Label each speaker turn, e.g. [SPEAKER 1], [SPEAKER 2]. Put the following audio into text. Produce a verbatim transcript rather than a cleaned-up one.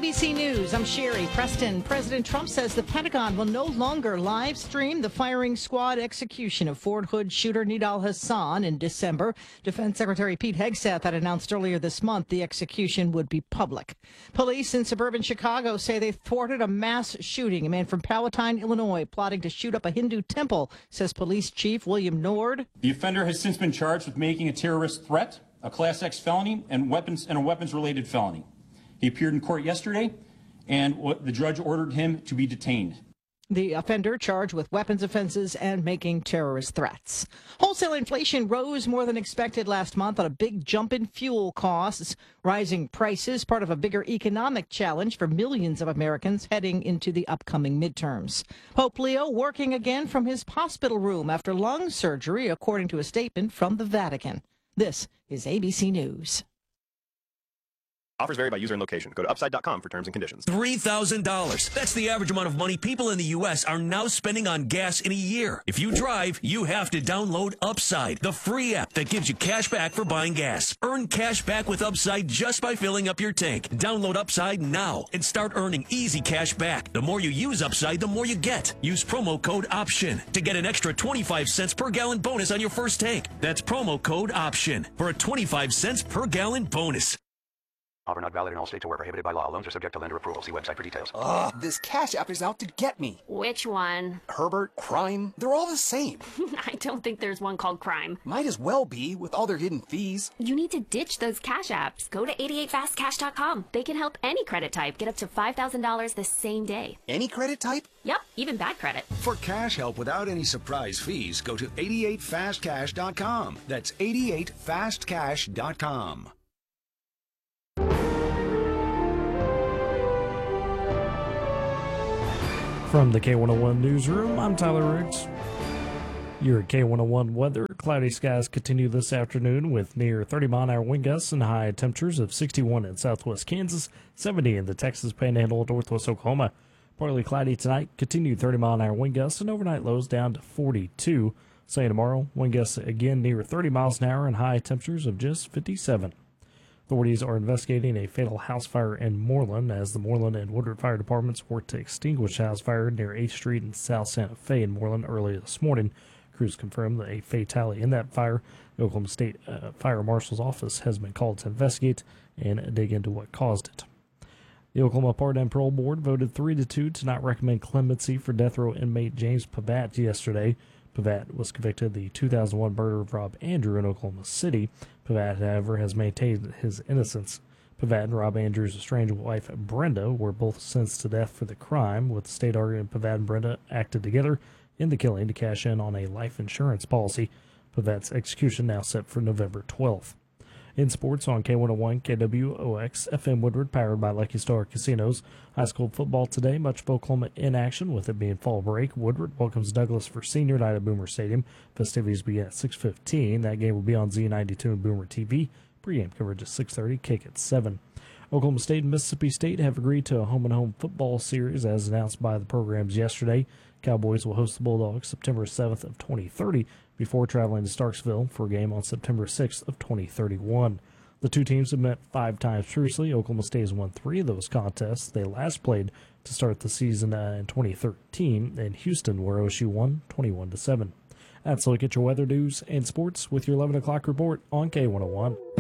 [SPEAKER 1] B C News, I'm Sherry Preston. President Trump says the Pentagon will no longer live stream the firing squad execution of Fort Hood shooter Nidal Hasan in December. Defense Secretary Pete Hegseth had announced earlier this month the execution would be public. Police in suburban Chicago say they thwarted a mass shooting. A man from Palatine, Illinois, plotting to shoot up a Hindu temple, says Police Chief William Nord.
[SPEAKER 2] The offender has since been charged with making a terrorist threat, a Class X felony, and weapons and a weapons-related felony. He appeared in court yesterday, and the judge ordered him to be detained.
[SPEAKER 1] The offender charged with weapons offenses and making terrorist threats. Wholesale inflation rose more than expected last month on a big jump in fuel costs. Rising prices, part of a bigger economic challenge for millions of Americans heading into the upcoming midterms. Pope Leo working again from his hospital room after lung surgery, according to a statement from the Vatican. This is A B C News.
[SPEAKER 3] Offers vary by user and location. Go to upside dot com for terms and conditions.
[SPEAKER 4] three thousand dollars. That's the average amount of money people in the U S are now spending on gas in a year. If you drive, you have to download Upside, the free app that gives you cash back for buying gas. Earn cash back with Upside just by filling up your tank. Download Upside now and start earning easy cash back. The more you use Upside, the more you get. Use promo code OPTION to get an extra twenty-five cents per gallon bonus on your first tank. That's promo code OPTION for a twenty-five cents per gallon bonus.
[SPEAKER 5] Offer not valid in all states or where prohibited by law. Loans are subject to lender approval. See website for details.
[SPEAKER 6] Ugh, this Cash App is out to get me.
[SPEAKER 7] Which one?
[SPEAKER 6] Herbert, Crime, they're all the same.
[SPEAKER 7] I don't think there's one called Crime.
[SPEAKER 6] Might as well be, with all their hidden fees.
[SPEAKER 7] You need to ditch those Cash Apps. Go to eighty-eight fast cash dot com. They can help any credit type get up to five thousand dollars the same day.
[SPEAKER 6] Any credit type?
[SPEAKER 7] Yep, even bad credit.
[SPEAKER 8] For cash help without any surprise fees, go to eighty-eight fast cash dot com. That's eighty-eight fast cash dot com.
[SPEAKER 9] From the K one oh one Newsroom, I'm Tyler Riggs. Your K one oh one weather. Cloudy skies continue this afternoon with near thirty mile an hour wind gusts and high temperatures of sixty-one in southwest Kansas, seventy in the Texas Panhandle, northwest Oklahoma. Partly cloudy tonight, continued thirty mile an hour wind gusts and overnight lows down to forty-two. Say tomorrow, wind gusts again near thirty miles an hour and high temperatures of just fifty-seven. Authorities are investigating a fatal house fire in Moreland as the Moreland and Woodward Fire Departments work to extinguish a house fire near eighth Street in South Santa Fe in Moreland early this morning. Crews confirmed that a fatality in that fire. The Oklahoma State uh, Fire Marshal's Office has been called to investigate and dig into what caused it. The Oklahoma Pardon and Parole Board voted three to two to not recommend clemency for death row inmate James Pavat yesterday. Pavat was convicted of the two thousand one murder of Rob Andrew in Oklahoma City. Pavat, however, has maintained his innocence. Pavat and Rob Andrew's estranged wife, Brenda, were both sentenced to death for the crime, with the state arguing Pavat and Brenda acted together in the killing to cash in on a life insurance policy. Pavat's execution now set for November twelfth. In sports on K one oh one, K W O X, F M Woodward, powered by Lucky Star Casinos. High school football today, much of Oklahoma in action, with it being fall break. Woodward welcomes Douglas for senior night at Boomer Stadium. Festivities begin at six fifteen. That game will be on Z ninety-two and Boomer T V. Pre-game coverage at six thirty, kick at seven. Oklahoma State and Mississippi State have agreed to a home-and-home football series, as announced by the programs yesterday. Cowboys will host the Bulldogs September seventh of twenty thirty before traveling to Starksville for a game on September sixth of twenty thirty-one. The two teams have met five times previously. Oklahoma State has won three of those contests. They last played to start the season uh, in twenty thirteen in Houston, where O S U won twenty-one to seven. That's a look at your weather news and sports with your eleven o'clock report on K one oh one.